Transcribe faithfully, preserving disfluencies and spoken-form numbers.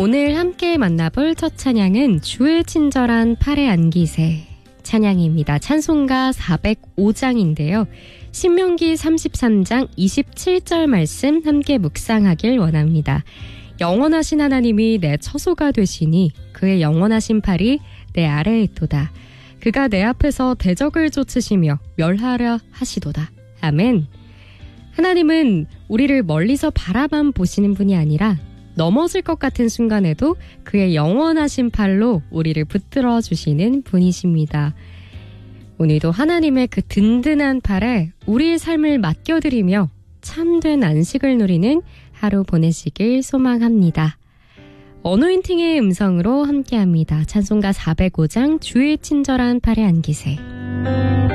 오늘 함께 만나볼 첫 찬양은 주의 친절한 팔에 안기세 찬양입니다. 찬송가 사백오 장인데요. 신명기 삼십삼 장 이십칠 절 말씀 함께 묵상하길 원합니다. 영원하신 하나님이 내 처소가 되시니 그의 영원하신 팔이 내 아래에 있도다. 그가 내 앞에서 대적을 쫓으시며 멸하려 하시도다. 아멘. 하나님은 우리를 멀리서 바라만 보시는 분이 아니라 넘어질 것 같은 순간에도 그의 영원하신 팔로 우리를 붙들어 주시는 분이십니다. 오늘도 하나님의 그 든든한 팔에 우리의 삶을 맡겨드리며 참된 안식을 누리는 하루 보내시길 소망합니다. 어노인팅의 음성으로 함께합니다. 찬송가 사백오 장 주의 친절한 팔에 안기세.